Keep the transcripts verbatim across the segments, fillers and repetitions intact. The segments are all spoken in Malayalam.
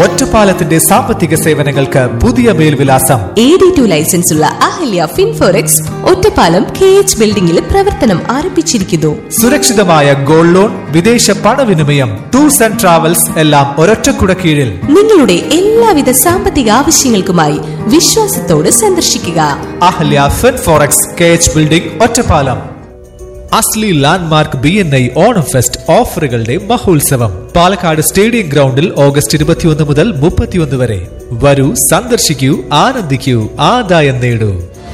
ഒറ്റപ്പാലത്തിന്റെ സാമ്പത്തിക സേവനങ്ങൾക്ക് പുതിയ മേൽവിലാസം. എ ഡി ടു ലൈസൻസ് ഉള്ള അഹല്യ ഫിൻഫോറെക്സ് ഒറ്റപ്പാലം കെ എച്ച് ബിൽഡിംഗിൽ പ്രവർത്തനം ആരംഭിച്ചിരിക്കുന്നു. സുരക്ഷിതമായ ഗോൾഡ് ലോൺ, വിദേശ പണവിനിമയം, ടൂർസ് ആൻഡ് ട്രാവൽസ് എല്ലാം ഒരൊറ്റക്കുട കീഴിൽ. നിങ്ങളുടെ എല്ലാവിധ സാമ്പത്തിക ആവശ്യങ്ങൾക്കുമായി വിശ്വാസത്തോടെ സന്ദർശിക്കുക Ahalya Finforex K H building, Ottapalam. Asli landmark B N I Onam fest ഓഫറുകളുടെ മഹോത്സവം പാലക്കാട് സ്റ്റേഡിയം ഗ്രൗണ്ടിൽ ഓഗസ്റ്റ് ഇരുപത്തിയൊന്ന് മുതൽ മുപ്പത്തിയൊന്ന് വരെ. വരൂ, സന്ദർശിക്കൂ, ആനന്ദിക്കൂ, ആദായം നേടൂ.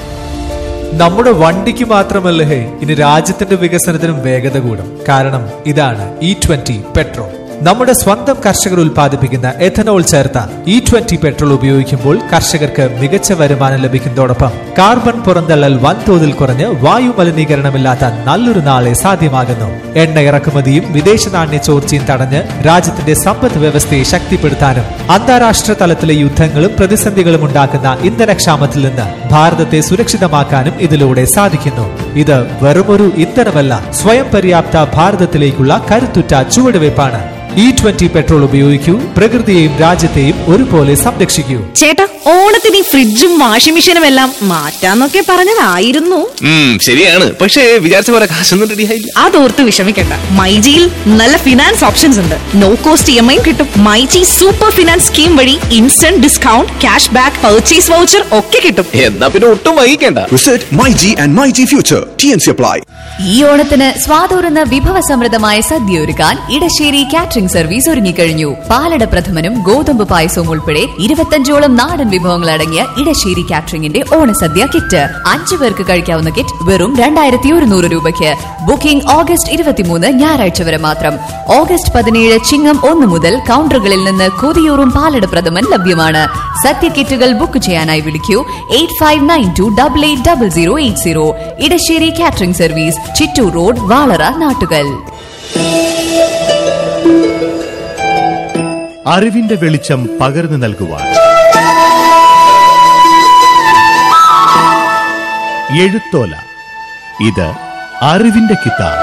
നമ്മുടെ വണ്ടിക്ക് മാത്രമല്ല ഹേ, ഇനി രാജ്യത്തിന്റെ വികസനത്തിനും വേഗത കൂടും. കാരണം ഇതാണ് ഇ ട്വന്റി പെട്രോൾ. നമ്മുടെ സ്വന്തം കർഷകർ ഉൽപ്പാദിപ്പിക്കുന്ന എഥനോൾ ചേർത്ത ഇ ട്വന്റി പെട്രോൾ ഉപയോഗിക്കുമ്പോൾ കർഷകർക്ക് മികച്ച വരുമാനം ലഭിക്കുന്നതോടൊപ്പം കാർബൺ പുറന്തള്ളൽ വൻതോതിൽ കുറഞ്ഞ് വായു മലിനീകരണമില്ലാത്ത നല്ലൊരു നാളെ സാധ്യമാകുന്നു. എണ്ണ ഇറക്കുമതിയും വിദേശ നാണ്യ ചോർച്ചയും തടഞ്ഞ് രാജ്യത്തിന്റെ സമ്പദ് വ്യവസ്ഥയെ ശക്തിപ്പെടുത്താനും അന്താരാഷ്ട്ര തലത്തിലെ യുദ്ധങ്ങളും പ്രതിസന്ധികളും ഉണ്ടാക്കുന്ന ഇന്ധനക്ഷാമത്തിൽ നിന്ന് ഭാരതത്തെ സുരക്ഷിതമാക്കാനും ഇതിലൂടെ സാധിക്കുന്നു. ഇത് വെറുമൊരു ഇന്ധനമല്ല, സ്വയം പര്യാപ്ത ഭാരതത്തിലേക്കുള്ള കരുത്തുറ്റ ചുവടുവയ്പ്പാണ്. ഇ ട്വന്റി പെട്രോൾ ഉപയോഗിക്കൂ, പ്രകൃതിയെയും രാജ്യത്തെയും ഒരുപോലെ സംരക്ഷിക്കൂ. ചേട്ടാ, ഓണത്തിന് ഈ ഫ്രിഡ്ജും വാഷിംഗ് മെഷീനും എല്ലാം മാറ്റാന്നൊക്കെ പറഞ്ഞതായിരുന്നു. ശരിയാണ്, പക്ഷേ വിചാരിച്ച പോലെ കാശൊന്നും റെഡിയായില്ല. അതോർത്ത് വിഷമിക്കണ്ട, മൈജിയിൽ നല്ല ഫിനാൻസ് ഓപ്ഷൻസ് ഉണ്ട്. No cost E M I കിട്ടും. മൈജി സൂപ്പർ ഫിനാൻസ് സ്കീം വഴി instant discount, cash back, purchase voucher ഒക്കെ കിട്ടും. എന്നാ പിന്നെ ഒട്ടും വൈകിക്കണ്ട. Visit myG and myG future. T N C apply. ഈ ഓണത്തിന് സ്വാതൂറുന്ന വിഭവസമൃദ്ധമായ സദ്യ ഒരുക്കാൻ ഇടശ്ശേരി കാറ്ററിംഗ് സർവീസ് ഒരുങ്ങിക്കഴിഞ്ഞു. പാലട പ്രഥമനും ഗോതമ്പ് പായസവും ഉൾപ്പെടെ ഇരുപത്തഞ്ചോളം നാടൻ വിഭവങ്ങൾ അടങ്ങിയ ഇടശ്ശേരി കാറ്ററിംഗിന്റെ ഓണസദ്യ കിറ്റ്. അഞ്ചു പേർക്ക് കഴിക്കാവുന്ന കിറ്റ് വെറും രണ്ടായിരത്തി ഒരുന്നൂറ് രൂപയ്ക്ക്. ബുക്കിംഗ് ഓഗസ്റ്റ് ഇരുപത്തിമൂന്ന് ഞായറാഴ്ച വരെ മാത്രം. ഓഗസ്റ്റ് പതിനേഴ് ചിങ്ങം ഒന്ന് മുതൽ കൗണ്ടറുകളിൽ നിന്ന് കൊതിയൂറും പാലട പ്രഥമൻ ലഭ്യമാണ്. സദ്യ കിറ്റുകൾ ബുക്ക് ചെയ്യാനായി വിളിക്കൂ eight five nine to double eight double zero eight zero. Edasseri catering service, Chittur road, Valara, Nattukal. അറിവിന്റെ വെളിച്ചം പകർന്നു നൽകുവാൻ എഴുത്തോല. ഇത് അറിവിന്റെ കിതാബ്.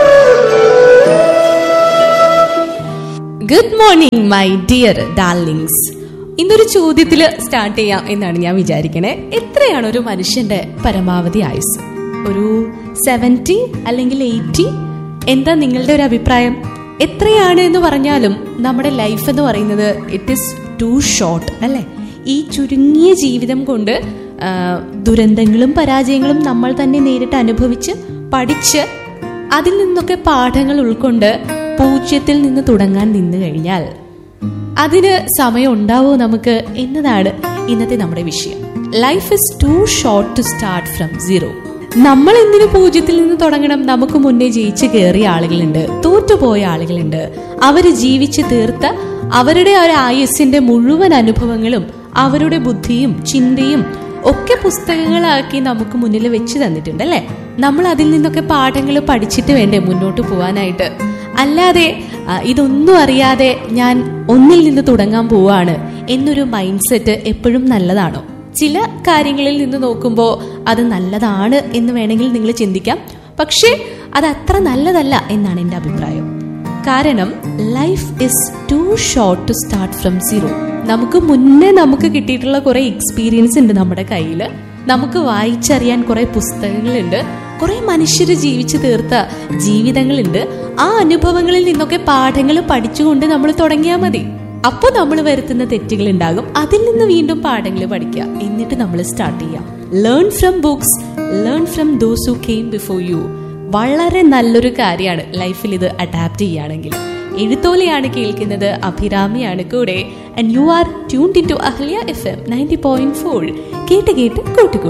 Good morning my dear darlings. ഇന്നൊരു ചോദ്യത്തിൽ സ്റ്റാർട്ട് ചെയ്യാം എന്നാണ് ഞാൻ വിചാരിക്കണേ. എത്രയാണ് ഒരു മനുഷ്യന്റെ പരമാവധി ആയുസ്? ഒരു സെവൻറ്റി അല്ലെങ്കിൽ എയ്റ്റി? എന്താ നിങ്ങളുടെ ഒരു അഭിപ്രായം? എത്രയാണ് എന്ന് പറഞ്ഞാലും നമ്മുടെ ലൈഫ് എന്ന് പറയുന്നത് ഇറ്റ് ഈസ് ടു ഷോർട്ട് അല്ലേ? ഈ ചുരുങ്ങിയ ജീവിതം കൊണ്ട് ദുരന്തങ്ങളും പരാജയങ്ങളും നമ്മൾ തന്നെ നേരിട്ട് അനുഭവിച്ച് പഠിച്ച് അതിൽ നിന്നൊക്കെ പാഠങ്ങൾ ഉൾക്കൊണ്ട് പൂജ്യത്തിൽ നിന്ന് തുടങ്ങാൻ നിന്ന് കഴിഞ്ഞാൽ അതിന് സമയം ഉണ്ടാവോ നമുക്ക് എന്നതാണ് ഇന്നത്തെ നമ്മുടെ വിഷയം. Life is to short to start from zero. നമ്മൾ എന്തിനു പൂജ്യത്തിൽ നിന്ന് തുടങ്ങണം? നമുക്ക് മുന്നേ ജയിച്ച് കയറിയ ആളുകളുണ്ട്, തോറ്റുപോയ ആളുകളുണ്ട്. അവര് ജീവിച്ച് തീർത്ത അവരുടെ ഒരു ആയുസ്സിന്റെ മുഴുവൻ അനുഭവങ്ങളും അവരുടെ ബുദ്ധിയും ചിന്തയും ഒക്കെ പുസ്തകങ്ങളാക്കി നമുക്ക് മുന്നിൽ വെച്ച് തന്നിട്ടുണ്ട് അല്ലെ? നമ്മൾ അതിൽ നിന്നൊക്കെ പാഠങ്ങൾ പഠിച്ചിട്ട് വേണ്ടേ മുന്നോട്ട് പോവാനായിട്ട്. അല്ലാതെ ഇതൊന്നും അറിയാതെ ഞാൻ ഒന്നിൽ നിന്ന് തുടങ്ങാൻ പോവാണ് എന്നൊരു മൈൻഡ് സെറ്റ് എപ്പോഴും നല്ലതാണോ? ചില കാര്യങ്ങളിൽ നിന്ന് നോക്കുമ്പോൾ അത് നല്ലതാണ് എന്ന് വേണമെങ്കിൽ നിങ്ങൾ ചിന്തിക്കാം. പക്ഷേ അത് അത്ര നല്ലതല്ല എന്നാണ് എൻ്റെ അഭിപ്രായം. കാരണം life is to short to start from zero. നമുക്ക് മുന്നേ നമുക്ക് കിട്ടിയിട്ടുള്ള കുറെ എക്സ്പീരിയൻസ് ഉണ്ട് നമ്മുടെ കയ്യിൽ. നമുക്ക് വായിച്ചറിയാൻ കുറെ പുസ്തകങ്ങളുണ്ട്, കുറെ മനുഷ്യർ ജീവിച്ചു തീർത്ത ജീവിതങ്ങളുണ്ട്. ആ അനുഭവങ്ങളിൽ നിന്നൊക്കെ പാഠങ്ങൾ പഠിച്ചുകൊണ്ട് നമ്മൾ തുടങ്ങിയാൽ മതി. അപ്പോൾ നമ്മൾ വരുത്തുന്ന തെറ്റുകൾ ഉണ്ടാകും, അതിൽ നിന്ന് വീണ്ടും പാഠങ്ങൾ പഠിക്കുക, എന്നിട്ട് നമ്മൾ സ്റ്റാർട്ട് ചെയ്യാം. Learn from books, learn from those who came before you. വളരെ നല്ലൊരു കാര്യമാണ് ലൈഫിൽ ഇത് അഡാപ്റ്റ് ചെയ്യുകയാണെങ്കിൽ. എഴുത്തോലയാണ് കേൾക്കുന്നത്, അഭിരാമിയാണ് കൂടെ. And you are tuned in to Ahalya F M ninety point four. കേട്ട് കേട്ട് കൂട്ടുകൂടി.